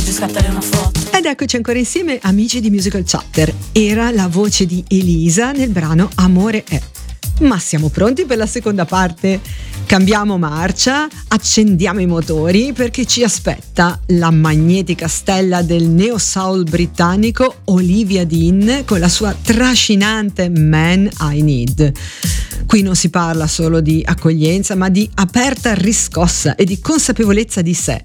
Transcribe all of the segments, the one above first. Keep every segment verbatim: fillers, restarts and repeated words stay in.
faccio scattare una foto. Ed eccoci ancora insieme, amici di Musical Chatter. Era la voce di Elisa nel brano Amore è. Ma siamo pronti per la seconda parte? Cambiamo marcia, accendiamo i motori perché ci aspetta la magnetica stella del neo soul britannico Olivia Dean con la sua trascinante Man I Need. Qui non si parla solo di accoglienza, ma di aperta riscossa e di consapevolezza di sé.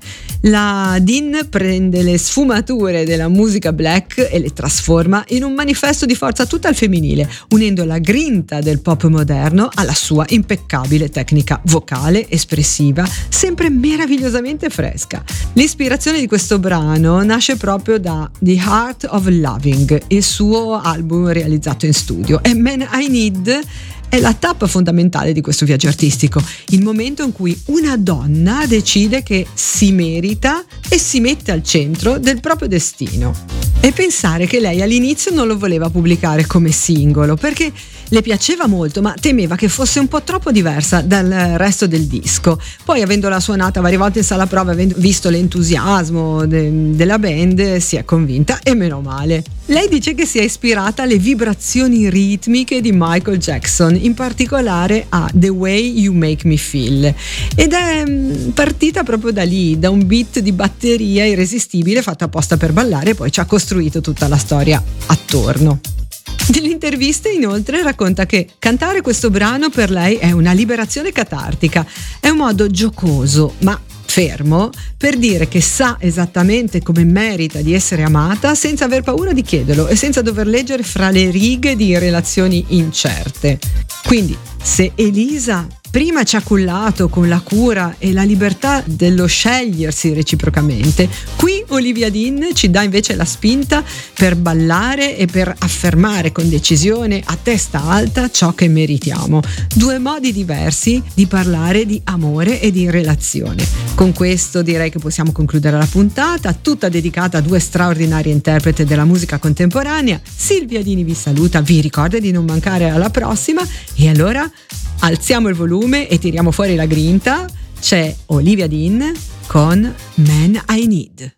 La Dean prende le sfumature della musica black e le trasforma in un manifesto di forza tutta al femminile, unendo la grinta del pop moderno alla sua impeccabile tecnica vocale, espressiva, sempre meravigliosamente fresca. L'ispirazione di questo brano nasce proprio da The Heart of Loving, il suo album realizzato in studio, e Man I Need è la tappa fondamentale di questo viaggio artistico, il momento in cui una donna decide che si merita e si mette al centro del proprio destino. E pensare che lei all'inizio non lo voleva pubblicare come singolo perché le piaceva molto, ma temeva che fosse un po' troppo diversa dal resto del disco. Poi, avendola suonata varie volte in sala prova, avendo visto l'entusiasmo de- della band, si è convinta, e meno male. Lei dice che si è ispirata alle vibrazioni ritmiche di Michael Jackson, in particolare a The Way You Make Me Feel, ed è partita proprio da lì, da un beat di batteria irresistibile fatto apposta per ballare, e poi ci ha costruito tutta la storia attorno. Nell'intervista inoltre racconta che cantare questo brano per lei è una liberazione catartica, è un modo giocoso ma fermo per dire che sa esattamente come merita di essere amata senza aver paura di chiederlo e senza dover leggere fra le righe di relazioni incerte. Quindi, se Elisa prima ci ha cullato con la cura e la libertà dello scegliersi reciprocamente, qui Olivia Dean ci dà invece la spinta per ballare e per affermare con decisione a testa alta ciò che meritiamo. Due modi diversi di parlare di amore e di relazione. Con questo direi che possiamo concludere la puntata, tutta dedicata a due straordinarie interpreti della musica contemporanea. Silvia Dini vi saluta, vi ricorda di non mancare alla prossima, e allora alziamo il volume e tiriamo fuori la grinta. C'è Olivia Dean con Man I Need.